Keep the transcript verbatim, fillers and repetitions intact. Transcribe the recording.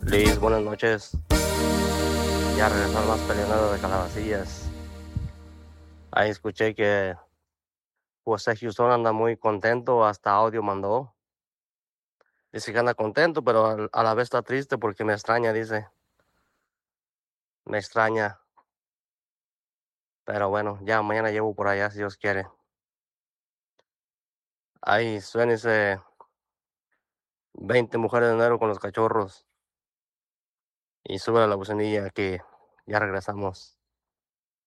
Liz, buenas noches. Ya regresó el más peleonero de Calabacillas. Ahí escuché que José Houston anda muy contento, hasta audio mandó. Dice que anda contento, pero al- a la vez está triste porque me extraña, dice. Me extraña. Pero bueno, ya mañana llevo por allá si Dios quiere. Ahí suénese veinte mujeres de enero con los cachorros. Y sube la bucenilla que ya regresamos.